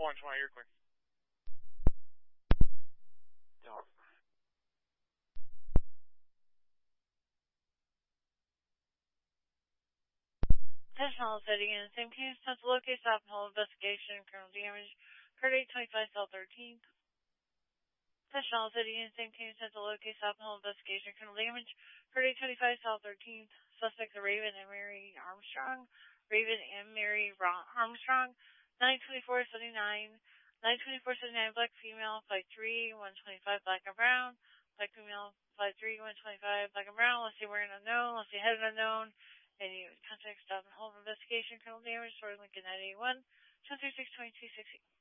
120, you're clear. Don't. Attention City in the same case, to locate stop and hold investigation, criminal damage, per 825 South 13th. Attention City in the same case, to locate stop and hold investigation, criminal damage, per 825 South 13th. Suspects are Raven and Mary Armstrong. Raven and Mary Armstrong, 92479, 92479, black female, 5'3", 125, black and brown, black female, 5'3", 125, black and brown, let's see wearing unknown, let's see headed unknown, any contact stop and hold investigation, criminal damage, Story Lincoln 981, 236 2260.